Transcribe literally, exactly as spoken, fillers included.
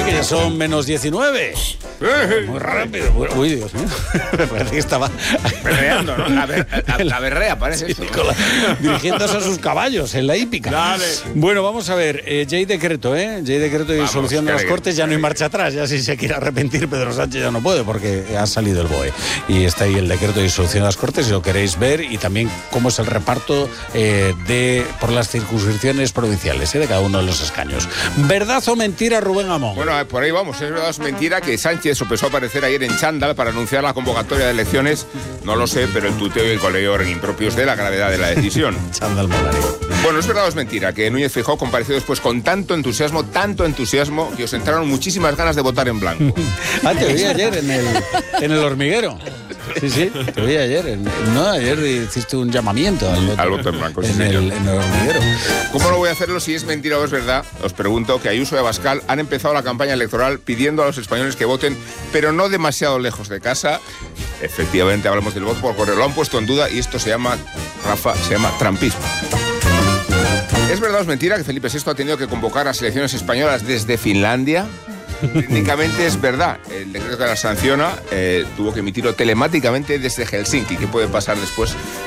que ya son menos diecinueve. Muy rápido. Uy, Dios mío. Me parece que estaba berreando, ¿no? La, ber, la, la berrea, parece. Sí, eso, la, dirigiéndose a sus caballos en la hípica. Dale. Bueno, vamos a ver. Eh, ya hay decreto, ¿eh? Ya hay decreto y Vamos, solución de las que, Cortes. Ya no hay que, marcha atrás. Ya si se quiere arrepentir, Pedro Sánchez ya no puede porque ha salido el B O E. Y está ahí el decreto y solución de las Cortes, si lo queréis ver. Y también cómo es el reparto eh, de por las circunscripciones provinciales, ¿eh? De cada uno de los escaños. ¿Verdad o mentira, Rubén Amón? Bueno, por ahí vamos. Es verdad o es mentira que Sánchez empezó a aparecer ayer en chándal para anunciar la convocatoria de elecciones. No lo sé, pero el tuteo y el coleo eran impropios de la gravedad de la decisión. Chándal molario. Bueno, es verdad o es mentira que Núñez Feijóo compareció después con tanto entusiasmo, tanto entusiasmo, que os entraron muchísimas ganas de votar en blanco. Ah, te vi ayer en el, en el hormiguero. Sí, sí, te vi ayer. En, no, ayer hiciste un llamamiento al voto, al voto en blanco, sí, en, el, en el hormiguero. ¿Cómo no voy a hacerlo si es mentira o es verdad? Os pregunto que Ayuso y Abascal han empezado la campaña electoral pidiendo a los españoles que voten, pero no demasiado lejos de casa. Efectivamente, hablamos del voto por correo. Lo han puesto en duda y esto se llama, Rafa, se llama trampismo. ¿Es verdad o es mentira que Felipe sexto ha tenido que convocar a selecciones españolas desde Finlandia? Técnicamente es verdad. El decreto que la sanciona eh, tuvo que emitirlo telemáticamente desde Helsinki. ¿Qué puede pasar después?